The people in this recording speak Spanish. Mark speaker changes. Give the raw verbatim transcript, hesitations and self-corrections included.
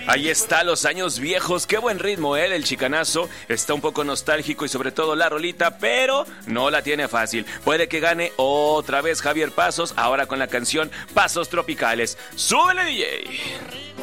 Speaker 1: Ahí está, Los Años Viejos. Qué buen ritmo, ¿eh? El chicanazo está un poco nostálgico y sobre todo la rolita, pero no la tiene fácil. Puede que gane otra vez Javier Pasos, ahora con la canción Pasos Tropicales. ¡Súbele, D J!